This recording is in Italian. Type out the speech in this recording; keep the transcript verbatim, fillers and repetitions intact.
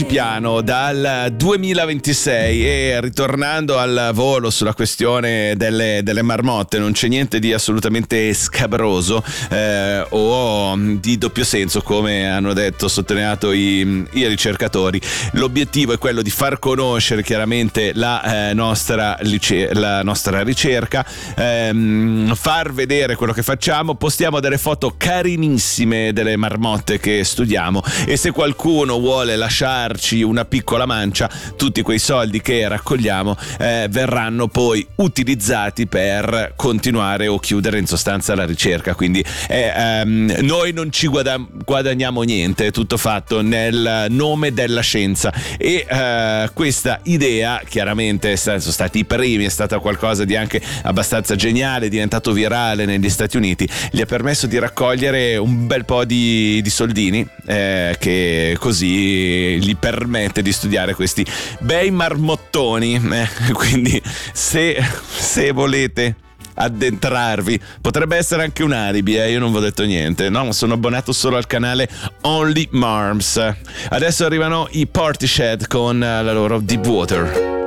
piano dal duemilaventisei. E ritornando al volo sulla questione delle, delle marmotte, non c'è niente di assolutamente scabroso eh, o di doppio senso, come hanno detto, sottolineato i, i ricercatori. L'obiettivo è quello di far conoscere chiaramente la, eh, nostra, la nostra ricerca, ehm, far vedere quello che facciamo. Postiamo delle foto carinissime delle marmotte che studiamo, e se qualcuno vuole lasciarci una piccola mancia, tutti quei soldi che raccogliamo eh, verranno poi utilizzati per continuare o chiudere in sostanza la ricerca. Quindi eh, ehm, noi non ci guada- guadagniamo niente, è tutto fatto nel nome della scienza. E eh, questa idea chiaramente sono stati i primi, è stata qualcosa di anche abbastanza geniale, è diventato virale negli Stati Uniti, gli ha permesso di raccogliere un bel po' di, di soldini eh, che così gli permette di studiare questi bei marmottoni. Eh, quindi se, se volete addentrarvi, potrebbe essere anche un alibi, eh? Io non vi ho detto niente, no, sono abbonato solo al canale Only Marms. Adesso arrivano i Portishead con la loro Deep Water.